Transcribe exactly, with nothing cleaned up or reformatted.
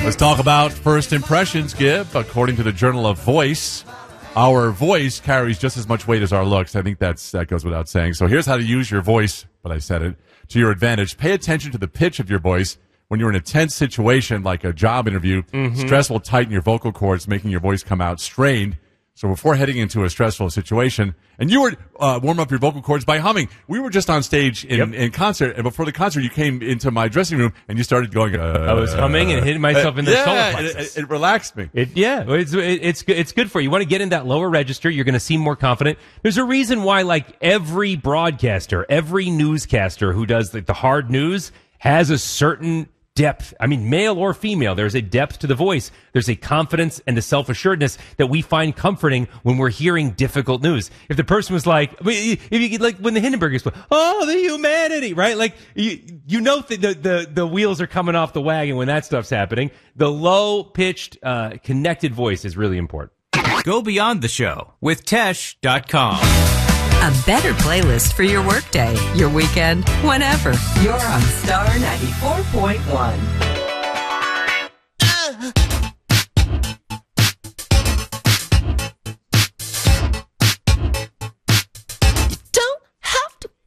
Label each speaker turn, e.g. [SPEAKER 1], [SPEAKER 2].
[SPEAKER 1] Let's talk about first impressions, Gib. According to the Journal of Voice, our voice carries just as much weight as our looks. I think that's that goes without saying. So here's how to use your voice, but I said it, to your advantage. Pay attention to the pitch of your voice. When you're in a tense situation like a job interview, mm-hmm. stress will tighten your vocal cords, making your voice come out strained. So before heading into a stressful situation, and you were uh, warm up your vocal cords by humming. We were just on stage in, yep. in concert, and before the concert, you came into my dressing room and you started going. Uh,
[SPEAKER 2] I was humming and hitting myself uh, in the
[SPEAKER 1] yeah,
[SPEAKER 2] solar plexus.
[SPEAKER 1] It, it, it relaxed me.
[SPEAKER 2] It, yeah, it's it, it's it's good for you. You want to get in that lower register. You're going to seem more confident. There's a reason why, like every broadcaster, every newscaster who does like the hard news has a certain depth. I mean, male or female, there's a depth to the voice. There's a confidence and a self-assuredness that we find comforting when we're hearing difficult news. If the person was like, if you like when the Hindenburgers, oh, the humanity, right? Like you, you know the, the the wheels are coming off the wagon when that stuff's happening. The low-pitched, uh, connected voice is really important.
[SPEAKER 3] Go beyond the show with Tesh dot com.
[SPEAKER 4] A better playlist for your workday, your weekend, whenever. You're on Star ninety-four point one.